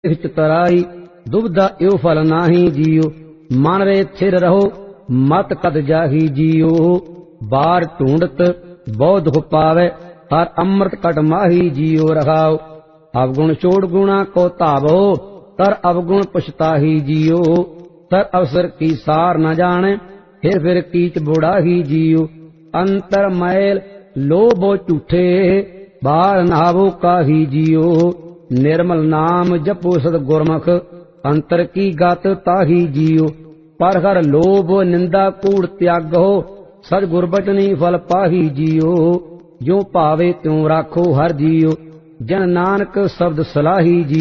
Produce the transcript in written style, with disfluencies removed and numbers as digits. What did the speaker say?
तराई दुबदा यो फल नाही जियो। मन रे थिर रहो मत कद जाही जियो। बार ढूंढत बहुत दुख पावे हर अमृत कट माही जियो रखाओ। अवगुण छोड़ गुणा को तावो तर अवगुण पछताही जियो। तर अवसर की सार न जाने फिर कीच बुढ़ाही जियो। अंतर मैल लोभो झूठे बाहर नहावो काही जियो। निर्मल नाम जपो सद गुरमुख अंतर की गात ताही जियो। पर हर लोभ निंदा कूड़ त्यागो सज गुरबचनी फल पाही जियो। जो पावे त्यों राखो हर जियो जन नानक शब्द सलाही जियो।